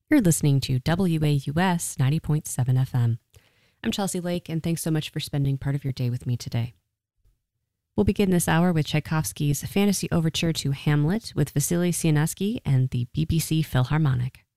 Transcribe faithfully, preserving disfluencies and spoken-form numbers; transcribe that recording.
You're listening to W A U S ninety point seven F M. I'm Chelsea Lake, and thanks so much for spending part of your day with me today. We'll begin this hour with Tchaikovsky's Fantasy Overture to Hamlet with Vasily Sienasky and the B B C Philharmonic.